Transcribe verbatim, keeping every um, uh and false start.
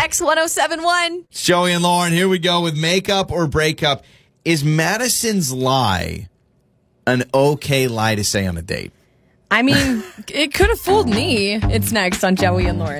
X one oh seven one. It's Joey and Lauren. Here we go with makeup or breakup. Is Madison's lie an okay lie to say on a date? I mean, it could have fooled me. It's next on Joey and Lauren.